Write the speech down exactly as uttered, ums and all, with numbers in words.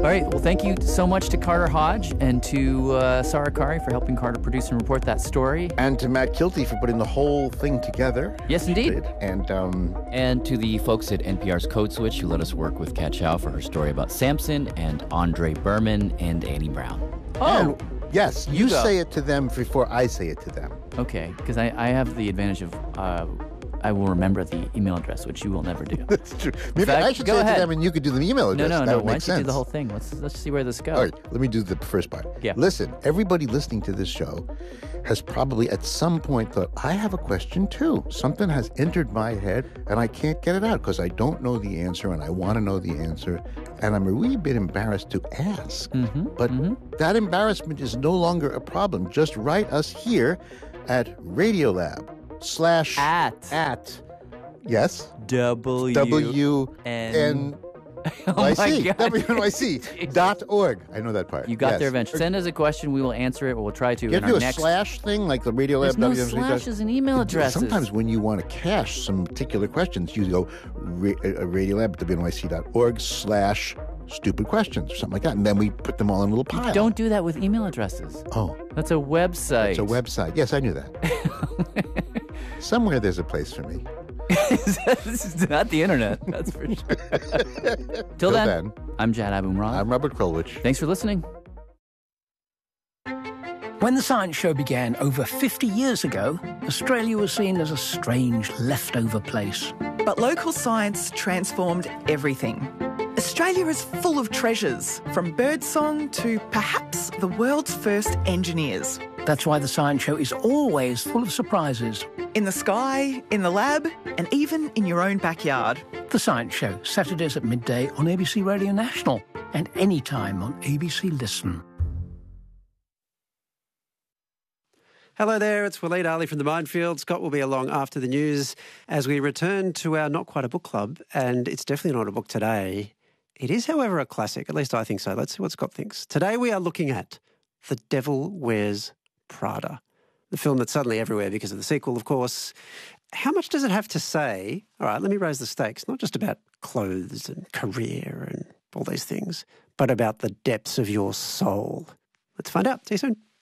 right. Well, thank you so much to Carter Hodge and to uh, Sarah Kari for helping Carter produce and report that story. And to Matt Kilty for putting the whole thing together. Yes, indeed. And um, and to the folks at N P R's Code Switch who let us work with Kat Chow for her story about Samson, and Andre Berman and Annie Brown. Oh, and, yes, you, you say it to them before I say it to them. Okay, because I, I have the advantage of uh, I will remember the email address, which you will never do. That's true. Maybe fact, I should go say ahead. it to them and you could do the email address. No, no, that no. would Why make don't you sense. do the whole thing? Let's let's see where this goes. All right, let me do the first part. Yeah. Listen, everybody listening to this show has probably at some point thought, I have a question too. Something has entered my head and I can't get it out because I don't know the answer and I want to know the answer. And I'm a wee bit embarrassed to ask. Mm-hmm, but mm-hmm. that embarrassment is no longer a problem. Just write us here at Radiolab slash At. at yes W. W N. N. Oh Y my C, God. W N Y C dot org. I know that part. You got yes. there eventually. Send us a question. We will answer it, or we'll try to You in have to our do a next. slash thing like the Radiolab. There's no W W W. slashes in email addresses. Sometimes when you want to cache some particular questions, you go ra- uh, Radiolab, W N Y C dot org slash stupid questions or something like that. And then we put them all in a little pile. Don't do that with email addresses. Oh. That's a website. It's a website. Yes, I knew that. Somewhere there's a place for me. This is not the internet, that's for sure. Till, Till then, then, I'm Jad Abumrad. I'm Robert Krulwich. Thanks for listening. When the Science Show began over fifty years ago, Australia was seen as a strange, leftover place. But local science transformed everything. Australia is full of treasures, from birdsong to perhaps the world's first engineers. That's why the Science Show is always full of surprises. In the sky, in the lab, and even in your own backyard. The Science Show, Saturdays at midday on A B C Radio National and anytime on A B C Listen. Hello there, it's Waleed Ali from The Minefield. Scott will be along after the news as we return to our Not Quite a Book Club, and it's definitely not a book today. It is, however, a classic. At least I think so. Let's see what Scott thinks. Today we are looking at The Devil Wears Prada, the film that's suddenly everywhere because of the sequel, of course. How much does it have to say? All right, let me raise the stakes. Not just about clothes and career and all these things, but about the depths of your soul. Let's find out. See you soon.